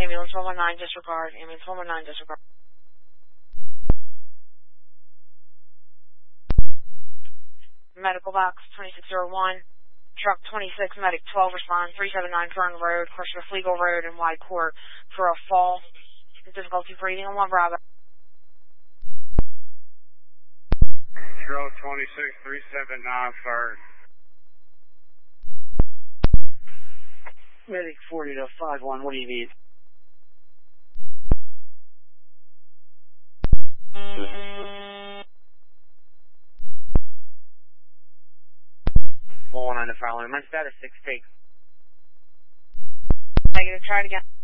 Ambulance 119, disregard. Ambulance 119, disregard. Medical box 2601. Truck 26, medic 12, respond 379 Kern Road, crossing the Fleagle Road in Wide Court for a fall. Difficulty breathing on 1 Bravo. Truck 26, 379 Fern. Medic 40 to 51, what do you need? On the following. My status 6 take. Negative, try it again.